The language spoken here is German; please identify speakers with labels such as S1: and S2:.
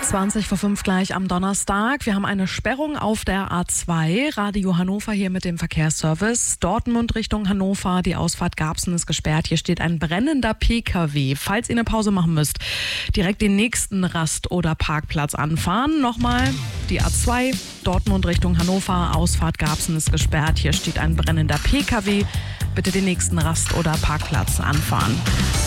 S1: 20:05 gleich am Donnerstag. Wir haben eine Sperrung auf der A2. Radio Hannover hier mit dem Verkehrsservice. Dortmund Richtung Hannover. Die Ausfahrt Garbsen ist gesperrt. Hier steht ein brennender PKW. Falls ihr eine Pause machen müsst, direkt den nächsten Rast- oder Parkplatz anfahren. Nochmal die A2. Dortmund Richtung Hannover. Ausfahrt Garbsen ist gesperrt. Hier steht ein brennender PKW. Bitte den nächsten Rast- oder Parkplatz anfahren.